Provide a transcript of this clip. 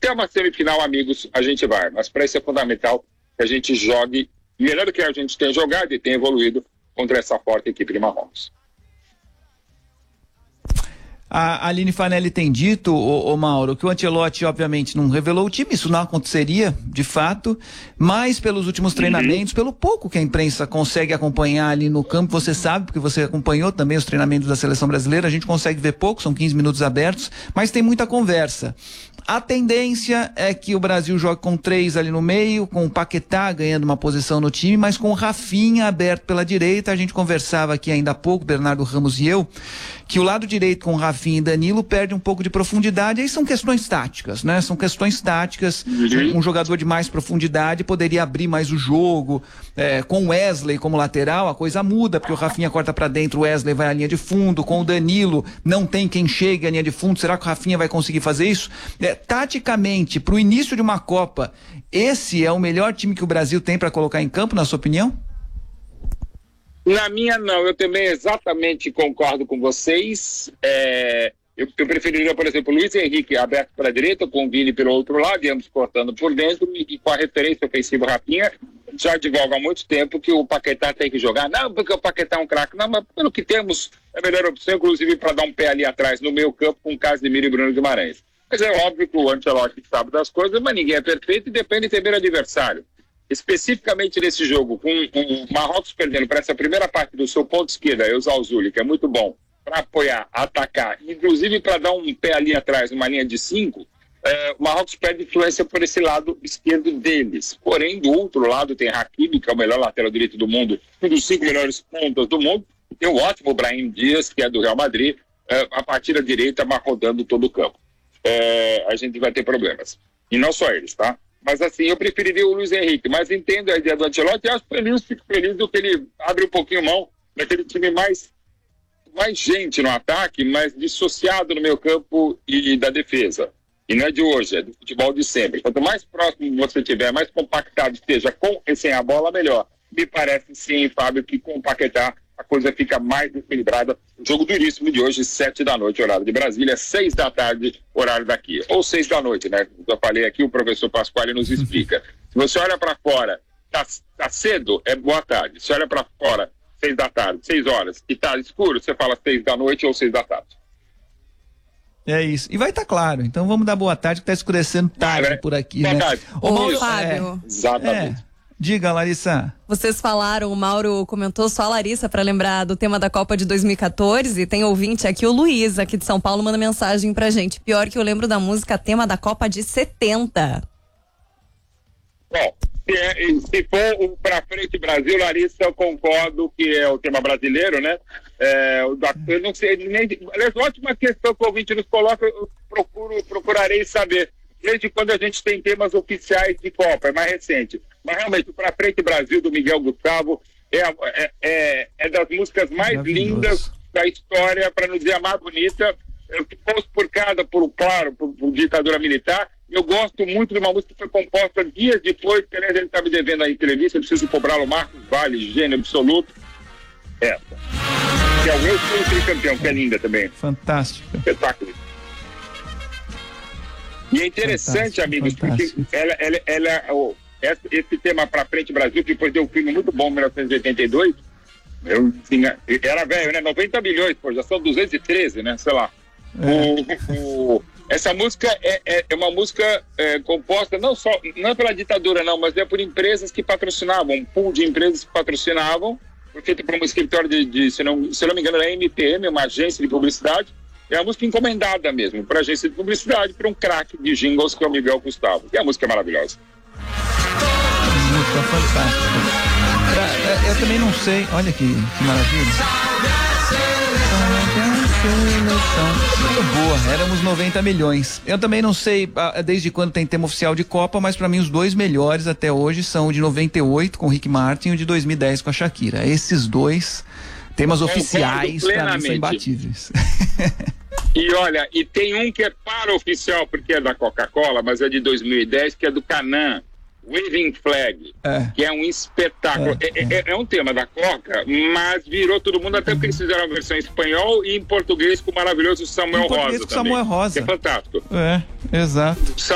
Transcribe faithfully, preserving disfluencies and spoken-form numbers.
até uma semifinal, amigos, a gente vai. Mas para isso é fundamental que a gente jogue melhor do que a gente tem jogado e tem evoluído contra essa forte equipe de Marrocos. A Aline Fanelli tem dito, ô, ô Mauro, que o Ancelotti obviamente não revelou o time, isso não aconteceria de fato, mas pelos últimos treinamentos, uhum. pelo pouco que a imprensa consegue acompanhar ali no campo, você sabe, porque você acompanhou também os treinamentos da seleção brasileira, a gente consegue ver pouco, são quinze minutos abertos, mas tem muita conversa. A tendência é que o Brasil jogue com três ali no meio, com o Paquetá ganhando uma posição no time, mas com o Rafinha aberto pela direita. A gente conversava aqui ainda há pouco, Bernardo Ramos e eu, que o lado direito com o Rafinha e Danilo perde um pouco de profundidade. Aí são questões táticas, né? São questões táticas. Uhum. Um jogador de mais profundidade poderia abrir mais o jogo. É, com o Wesley como lateral, a coisa muda, porque o Rafinha corta pra dentro, o Wesley vai à linha de fundo. Com o Danilo, não tem quem chegue à linha de fundo. Será que o Rafinha vai conseguir fazer isso? É, taticamente, pro início de uma Copa, esse é o melhor time que o Brasil tem para colocar em campo, na sua opinião? Na minha, não. Eu também exatamente concordo com vocês. É, eu, eu preferiria, por exemplo, o Luiz Henrique aberto para a direita, com o Vini pelo outro lado, e ambos cortando por dentro, e, e com a referência ofensiva Rafinha, já advoga há muito tempo que o Paquetá tem que jogar. Não, porque o Paquetá é um craque. Não, mas pelo que temos, é a melhor opção, inclusive para dar um pé ali atrás, no meio campo, com Casemiro e Bruno Guimarães. Mas é óbvio que o Ancelotti sabe das coisas, mas ninguém é perfeito e depende também do adversário. Especificamente nesse jogo, com o Marrocos perdendo para essa primeira parte do seu ponto esquerda, eu usar o Zuli, que é muito bom, para apoiar, atacar, inclusive para dar um pé ali atrás, numa linha de cinco, é, o Marrocos perde influência por esse lado esquerdo deles. Porém, do outro lado tem Hakimi, que é o melhor lateral direito do mundo, um dos cinco melhores pontas do mundo, e tem o ótimo Brahim Dias, que é do Real Madrid, é, a partir da direita, rodando todo o campo. É, a gente vai ter problemas. E não só eles, tá? Mas assim, eu preferiria o Luiz Henrique, mas entendo a ideia do Ancelotti e acho feliz, fico feliz do que ele abre um pouquinho mão daquele time mais, mais gente no ataque, mais dissociado no meio campo e da defesa. E não é de hoje, é do futebol de sempre. Quanto mais próximo você tiver, mais compactado esteja com e sem a bola, melhor. Me parece sim, Fábio, que com o Paquetá a coisa fica mais equilibrada. O jogo duríssimo de hoje, sete da noite, horário de Brasília, seis da tarde, horário daqui. Ou seis da noite, né? Eu falei aqui, o professor Pasquale nos explica. Se você olha para fora, tá, tá cedo, é boa tarde. Se olha para fora, seis da tarde, seis horas, e tá escuro, você fala seis da noite ou seis da tarde. É isso. E vai estar tá claro. Então vamos dar boa tarde, que tá escurecendo tarde é, por aqui, boa né? Tarde. Ô, Mauro, Fábio. É, exatamente. É. Diga, Larissa. Vocês falaram, o Mauro comentou só a Larissa para lembrar do tema da Copa de dois mil e catorze. Tem ouvinte aqui, o Luiz, aqui de São Paulo, manda mensagem pra gente. Pior que eu lembro da música tema da Copa de setenta. Bom, se, se for o Pra Frente Brasil, Larissa, eu concordo que é o tema brasileiro, né? É, o da, eu não sei, nem, aliás, ótima questão que o ouvinte nos coloca, eu procuro, procurarei saber. Desde quando a gente tem temas oficiais de Copa, é mais recente. Mas realmente, o Pra Frente Brasil, do Miguel Gustavo, é, é, é, é das músicas mais lindas da história, para não dizer a mais bonita. Eu posto por cada, por claro, por, por ditadura militar. Eu gosto muito de uma música que foi composta dias depois, que aliás, ele está me devendo a entrevista, eu preciso cobrá-lo, Marcos Vale, gênio absoluto. Essa. Que é o meu filho tricampeão, que é linda também. Fantástico. Espetáculo. E é interessante, fantástico, amigos, fantástico. Porque ela, ela, ela, oh, esse, esse tema Pra Frente Brasil, que depois deu um filme muito bom em mil novecentos e oitenta e dois, eu tinha, era velho, né? noventa milhões, pô, já são duzentos e treze, né? Sei lá. É. O, o, essa música é, é, é uma música é, composta não só, não é pela ditadura não, mas é por empresas que patrocinavam, um pool de empresas que patrocinavam, foi feito por um escritório de, de se, não, se não me engano, era a M P M, uma agência de publicidade. É uma música encomendada mesmo, para agência de publicidade, para um craque de jingles que é o Miguel Gustavo. E a música é maravilhosa. Música fantástica. Eu, eu também não sei, olha que, que maravilha. Muito boa, éramos noventa milhões. Eu também não sei desde quando tem tema oficial de Copa, mas para mim os dois melhores até hoje são o de noventa e oito com o Rick Martin e o de dois mil e dez com a Shakira. Esses dois temas oficiais para mim são imbatíveis. E olha, e tem um que é para oficial, porque é da Coca-Cola, mas é de dois mil e dez, que é do Canaan, Waving Flag, é. que é um espetáculo. É, é, é. é um tema da Coca, mas virou todo mundo, até porque eles fizeram a versão em espanhol e em português com o maravilhoso Samuel Rosa também. Samuel Rosa. Que é fantástico. É, exato.